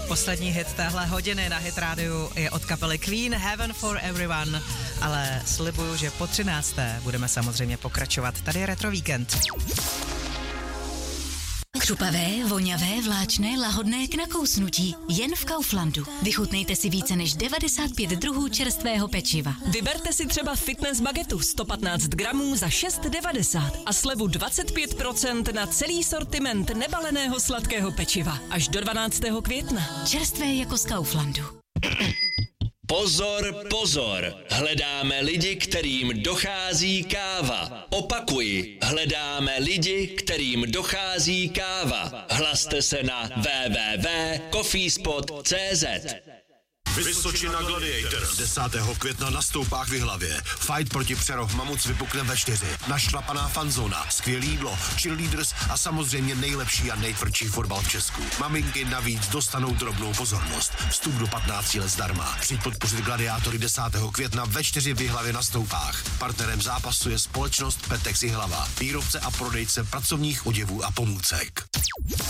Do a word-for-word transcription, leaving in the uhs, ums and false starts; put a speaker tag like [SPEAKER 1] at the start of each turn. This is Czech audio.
[SPEAKER 1] Poslední hit téhle hodiny na Hit rádiu je od kapely Queen, Heaven for Everyone, ale slibuju, že po třinácté budeme samozřejmě pokračovat. Tady je Retro Víkend.
[SPEAKER 2] Křupavé, voňavé, vláčné, lahodné k nakousnutí. Jen v Kauflandu. Vychutnejte si více než devadesát pět druhů čerstvého pečiva.
[SPEAKER 3] Vyberte si třeba fitness bagetu sto patnáct gramů za šest devadesát a slevu dvacet pět procent na celý sortiment nebaleného sladkého pečiva. Až do dvanáctého května.
[SPEAKER 2] Čerstvé jako z Kauflandu.
[SPEAKER 4] Pozor, pozor, hledáme lidi, kterým dochází káva. Opakuji, hledáme lidi, kterým dochází káva. Hlaste se na w w w tečka coffeespot tečka c z.
[SPEAKER 5] Vysočina Gladiator. desátého května na Stoupách v Jihlavě. Fight proti Přerov Mamuc vypukne ve čtyři. Našlapaná fanzóna, skvělý jídlo, cheerleaders a samozřejmě nejlepší a nejtvrdší fotbal v Česku. Maminky navíc dostanou drobnou pozornost. Vstup do patnácti let zdarma. Přijď podpořit Gladiátory desátého května ve čtyři v Jihlavě na Stoupách. Partnerem zápasu je společnost Petex Jihlava. Výrobce a prodejce pracovních oděvů a pomůcek.